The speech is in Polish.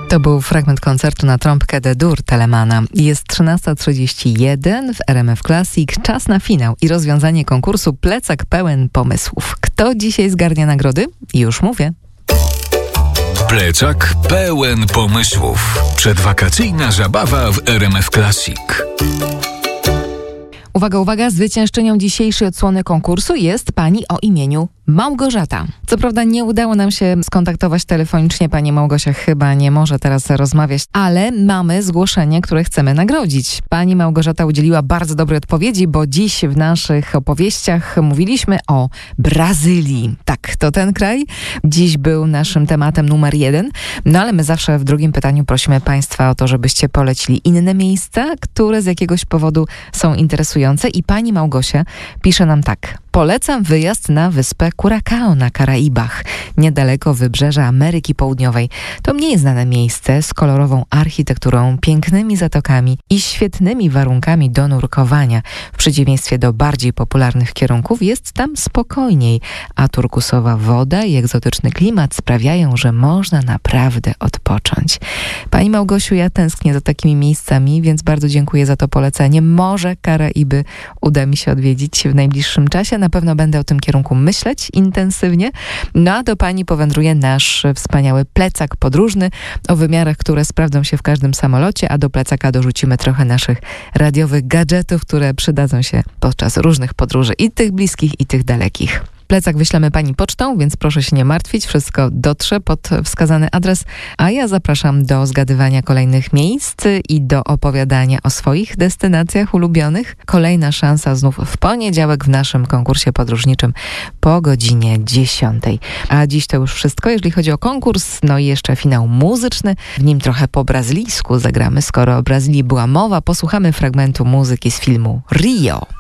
To był fragment koncertu na trąbkę D-dur Telemana. Jest 13:31 w RMF Classic. Czas na finał i rozwiązanie konkursu Plecak pełen pomysłów. Kto dzisiaj zgarnia nagrody? Już mówię. Plecak pełen pomysłów. Przedwakacyjna zabawa w RMF Classic. Uwaga, uwaga, zwyciężczynią dzisiejszej odsłony konkursu jest pani o imieniu Małgorzata. Co prawda nie udało nam się skontaktować telefonicznie, pani Małgosia chyba nie może teraz rozmawiać, ale mamy zgłoszenie, które chcemy nagrodzić. Pani Małgorzata udzieliła bardzo dobrej odpowiedzi, bo dziś w naszych opowieściach mówiliśmy o Brazylii. Tak, to ten kraj dziś był naszym tematem numer 1, no ale my zawsze w drugim pytaniu prosimy państwa o to, żebyście polecili inne miejsca, które z jakiegoś powodu są interesujące i pani Małgosia pisze nam tak. Polecam wyjazd na wyspę Curacao na Karaibach, niedaleko wybrzeża Ameryki Południowej. To mniej znane miejsce z kolorową architekturą, pięknymi zatokami i świetnymi warunkami do nurkowania. W przeciwieństwie do bardziej popularnych kierunków jest tam spokojniej, a turkusowa woda i egzotyczny klimat sprawiają, że można naprawdę odpocząć. Pani Małgosiu, ja tęsknię za takimi miejscami, więc bardzo dziękuję za to polecenie. Może Karaiby uda mi się odwiedzić w najbliższym czasie. Na pewno będę o tym kierunku myśleć intensywnie. No a do pani powędruje nasz wspaniały plecak podróżny o wymiarach, które sprawdzą się w każdym samolocie, a do plecaka dorzucimy trochę naszych radiowych gadżetów, które przydadzą się podczas różnych podróży i tych bliskich, i tych dalekich. Plecak wyślemy pani pocztą, więc proszę się nie martwić, wszystko dotrze pod wskazany adres, a ja zapraszam do zgadywania kolejnych miejsc i do opowiadania o swoich destynacjach ulubionych. Kolejna szansa znów w poniedziałek w naszym konkursie podróżniczym po godzinie 10. A dziś to już wszystko, jeżeli chodzi o konkurs, no i jeszcze finał muzyczny. W nim trochę po brazylijsku zagramy, skoro o Brazylii była mowa, posłuchamy fragmentu muzyki z filmu Rio.